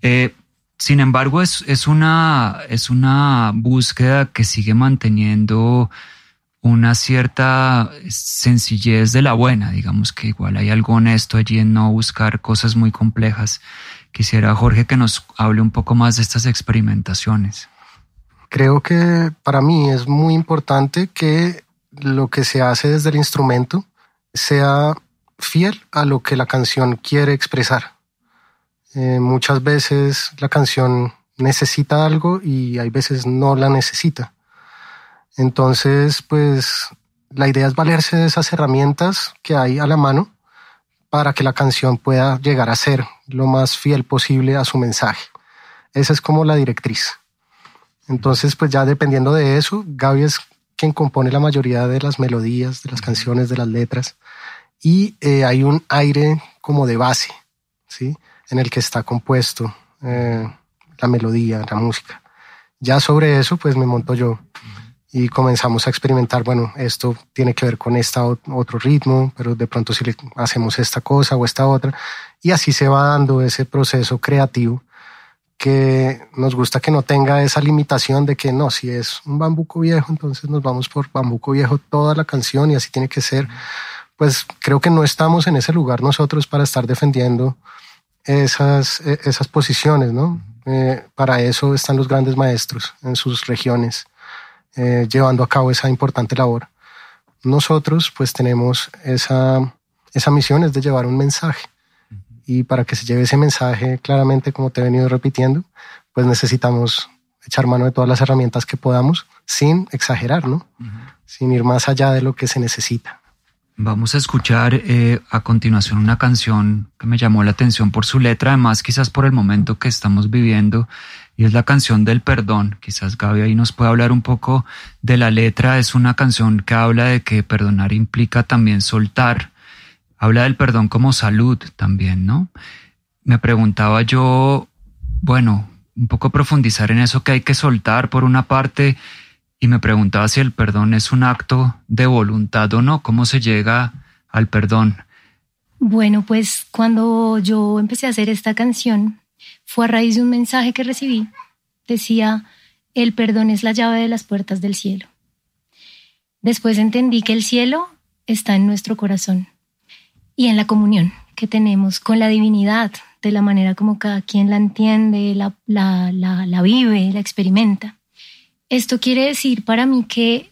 Sin embargo, es una búsqueda que sigue manteniendo una cierta sencillez de la buena. Digamos que igual hay algo honesto allí en no buscar cosas muy complejas. Quisiera, Jorge, que nos hable un poco más de estas experimentaciones. Creo que para mí es muy importante que lo que se hace desde el instrumento sea fiel a lo que la canción quiere expresar. Muchas veces la canción necesita algo y hay veces no la necesita. Entonces, pues la idea es valerse de esas herramientas que hay a la mano para que la canción pueda llegar a ser lo más fiel posible a su mensaje. Esa es como la directriz. Entonces, pues ya dependiendo de eso, Gaby es quien compone la mayoría de las melodías, de las canciones, de las letras. Y hay un aire como de base, ¿sí? En el que está compuesto la melodía, la música. Ya sobre eso, pues me monto yo y comenzamos a experimentar, bueno, esto tiene que ver con otro ritmo, pero de pronto si le hacemos esta cosa o esta otra, y así se va dando ese proceso creativo que nos gusta que no tenga esa limitación de que no, si es un bambuco viejo, entonces nos vamos por bambuco viejo toda la canción y así tiene que ser. Pues creo que no estamos en ese lugar nosotros para estar defendiendo esas posiciones, ¿no? Para eso están los grandes maestros en sus regiones, llevando a cabo esa importante labor. Nosotros pues tenemos esa misión, es de llevar un mensaje. Y para que se lleve ese mensaje claramente, como te he venido repitiendo, pues necesitamos echar mano de todas las herramientas que podamos sin exagerar, ¿no? Sin ir más allá de lo que se necesita. Vamos a escuchar a continuación una canción que me llamó la atención por su letra, además quizás por el momento que estamos viviendo, y es la canción del perdón. Quizás Gaby ahí nos puede hablar un poco de la letra. Es una canción que habla de que perdonar implica también soltar. Habla del perdón como salud también, ¿no? Me preguntaba yo, bueno, un poco profundizar en eso que hay que soltar por una parte, y me preguntaba si el perdón es un acto de voluntad o no. ¿Cómo se llega al perdón? Bueno, pues cuando yo empecé a hacer esta canción fue a raíz de un mensaje que recibí. Decía, el perdón es la llave de las puertas del cielo. Después entendí que el cielo está en nuestro corazón y en la comunión que tenemos con la divinidad, de la manera como cada quien la entiende, la vive, la experimenta. Esto quiere decir para mí que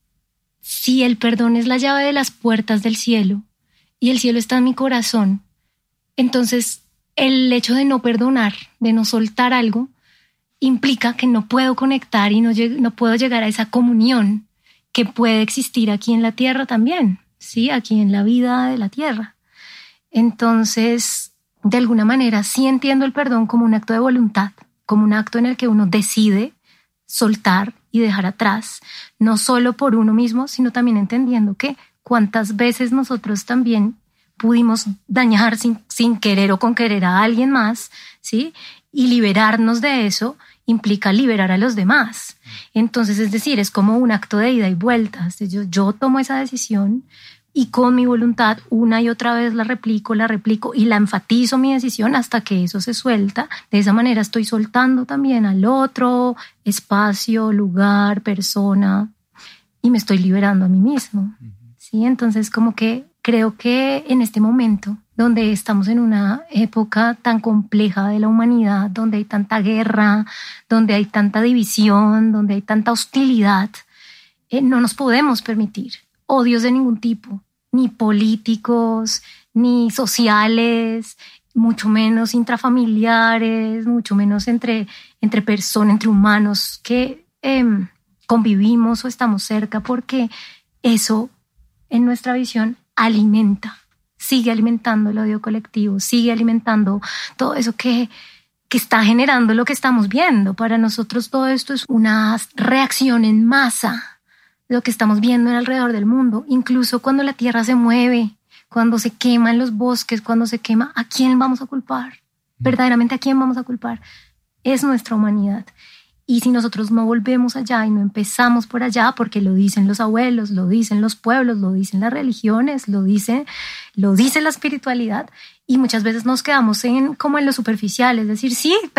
si el perdón es la llave de las puertas del cielo y el cielo está en mi corazón, entonces el hecho de no perdonar, de no soltar algo, implica que no puedo conectar y no puedo llegar a esa comunión que puede existir aquí en la tierra también, ¿sí? Aquí en la vida de la tierra. Entonces, de alguna manera, sí entiendo el perdón como un acto de voluntad, como un acto en el que uno decide soltar y dejar atrás, no solo por uno mismo, sino también entendiendo que cuántas veces nosotros también pudimos dañar sin querer o con querer a alguien más, ¿sí? Y liberarnos de eso implica liberar a los demás. Entonces, es decir, es como un acto de ida y vuelta. Yo tomo esa decisión y con mi voluntad una y otra vez la replico y la enfatizo mi decisión hasta que eso se suelta. De esa manera estoy soltando también al otro espacio, lugar, persona, y me estoy liberando a mí mismo. ¿Sí? Entonces, como que creo que en este momento donde estamos en una época tan compleja de la humanidad, donde hay tanta guerra, donde hay tanta división, donde hay tanta hostilidad, no nos podemos permitir odios de ningún tipo, ni políticos, ni sociales, mucho menos intrafamiliares, mucho menos entre personas, entre humanos que convivimos o estamos cerca, porque eso en nuestra visión sigue alimentando el odio colectivo, sigue alimentando todo eso que está generando lo que estamos viendo. Para nosotros todo esto es una reacción en masa, lo que estamos viendo alrededor del mundo. Incluso cuando la tierra se mueve, cuando se queman los bosques, cuando se quema, ¿a quién vamos a culpar? Verdaderamente, ¿a quién vamos a culpar? Es nuestra humanidad. Y si nosotros no volvemos allá y no empezamos por allá, porque lo dicen los abuelos, lo dicen los pueblos, lo dicen las religiones, lo dice la espiritualidad, y muchas veces nos quedamos como en lo superficial, es decir, sí,